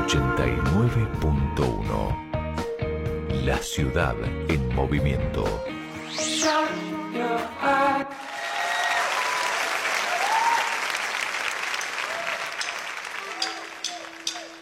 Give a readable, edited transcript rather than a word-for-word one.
89.1. La ciudad en movimiento. Shut your eye.